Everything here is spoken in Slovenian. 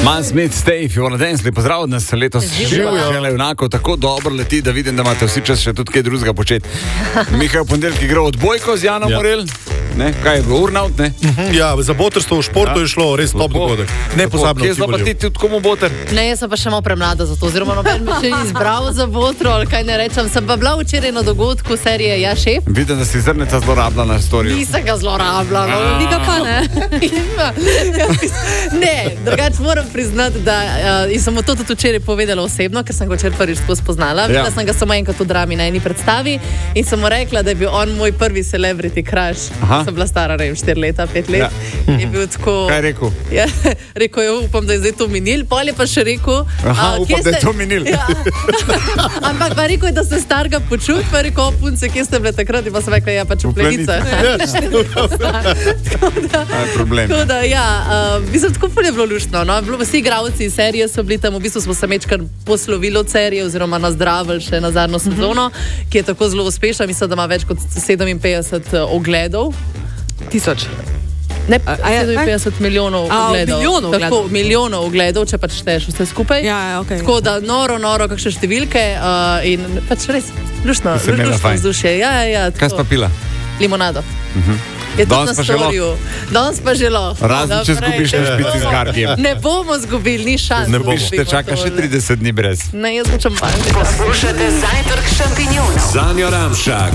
Man Smith, stay if you wanna dance, lepo zdrav, da se letos živelo enako tako dobro leti, da vidim, da imate vsi čas še tudi kaj drugega početi. Mihael Ponedeljek igral odbojko z Janom Morel. Ne, kaj je bilo, urnaut, ne? Ja, za botrstvo v športu je šlo res top dogodek. Ne pozabno. Kje pa ti tudi komu boter? Ne, jaz sem pa še malo premlada za to, oziroma noben me še ni izbral za botro, ali kaj ne rečem. Sem pa bila včeraj na dogodku serije Ja, šef. Vidim, da si zrneca zlorabila na storiju. Nisem ga zlorabila, no, vi ga pa ne. Ne, drugače moram priznati, da in sem mu to tudi včeraj povedala osebno, ker sem ga včeraj prvič tako spoznala. Videla sem ga samo enkrat v drami na eni predstavi in sem mu rekla, da je bil on moj prvi celebrity crush. Sem bila stara, ne vem, 4 leta, 5 let. Ja. Je bil tako... Kaj je rekel? Ja, rekel je, upam, da je zdaj to minil. Pol je pa še rekel... upam, da je to minil. Ja. Ampak pa rekel je, da se starega počut, pa rekel, punce, kje ste bile takrat? In pa sem rekla, ja, pač v plenicah. Problem. Tako da, ja, mislim, tako je bilo luštno. No? Vsi igralci iz serije so bili tam, v bistvu smo se mečkar poslovili od serije, oziroma nazdravili še na zadnjo sezono, ki je tako zelo uspešna. Mislim, da ima več kot 57 ogledov. 1000. Ne, 57 milijonov ogledov. Tako, milijonov ogledov, če pač šteješ vse skupaj. Ja, okay. Tako da noro, kakšne številke in pač res luštno vzdušje. Ja, kaj si pa pila? Limonado. Je tudi na storju. Danes pa želo. Razen, če zgubiš ne špiti z garkijem. Ne bomo zgubili, ni šans. Ne bomo. Te čaka še 30 dni brez. Ne, jaz hočem pa. Poslušate Zajtrk šampinjonov. Sanja Ramšak.